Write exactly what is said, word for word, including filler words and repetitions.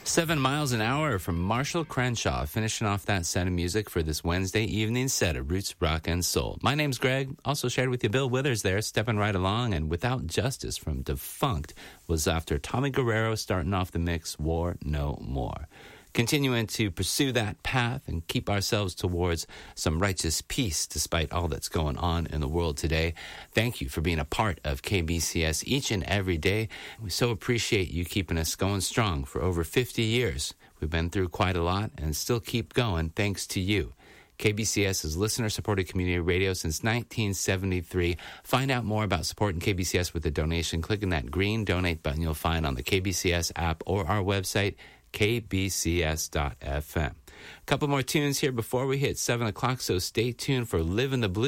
Seven Miles an Hour from Marshall Crenshaw, finishing off that set of music for this Wednesday evening set of Roots, Rock, and Soul. My name's Greg. Also shared with you Bill Withers there, stepping right along. And Without Justice from Defunct was after Tommy Guerrero starting off the mix, War No More. Continuing to pursue that path and keep ourselves towards some righteous peace despite all that's going on in the world today. Thank you for being a part of K B C S each and every day. We so appreciate you keeping us going strong for over fifty years. We've been through quite a lot and still keep going thanks to you. K B C S is listener-supported community radio since nineteen seventy-three. Find out more about supporting K B C S with a donation. Clicking that green donate button you'll find on the K B C S app or our website, k b c s dot f m. A couple more tunes here before we hit seven o'clock, so stay tuned for Livin' the Blues.